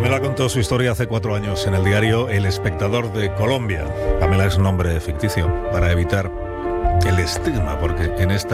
Pamela contó su historia hace 4 años en el diario El Espectador de Colombia. Pamela es un nombre ficticio para evitar el estigma, porque en esta